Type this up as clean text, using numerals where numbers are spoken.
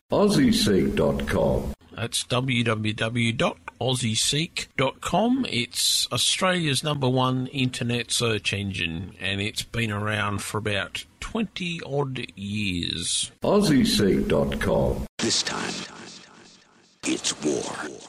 AussieSeek.com. That's www.aussieseek.com. It's Australia's #1 internet search engine, and it's been around for about 20-odd years. AussieSeek.com. This time, it's war.